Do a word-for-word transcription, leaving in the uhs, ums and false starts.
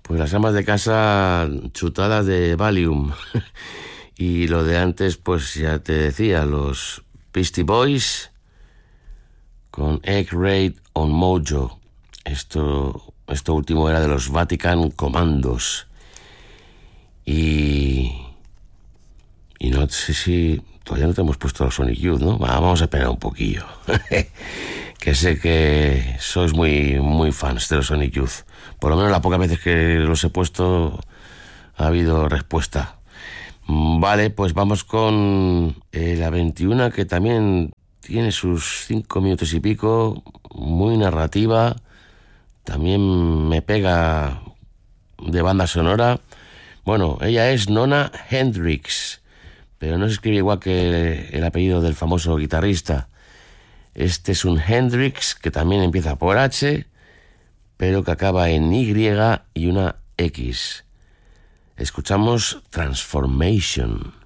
Pues las amas de casa chutadas de Valium. Y lo de antes, pues ya te decía, los Beastie Boys con Egg Raid on Mojo. Esto, esto último era de los Vatican Commandos. Y... Y no sé si... Todavía no te hemos puesto los Sonic Youth, ¿no? Vamos a esperar un poquillo. Que sé que sois muy, muy fans de los Sonic Youth. Por lo menos las pocas veces que los he puesto ha habido respuesta. Vale, pues vamos con eh, la veintiuno, que también tiene sus cinco minutos y pico, muy narrativa, también me pega de banda sonora. Bueno, ella es Nona Hendrix, pero no se escribe igual que el apellido del famoso guitarrista. Este es un Hendrix que también empieza por H, pero que acaba en Y y una X. Escuchamos Transformation.